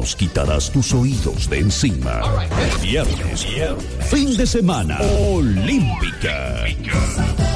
nos quitarás tus oídos de encima. Viernes, fin de semana, Olímpica.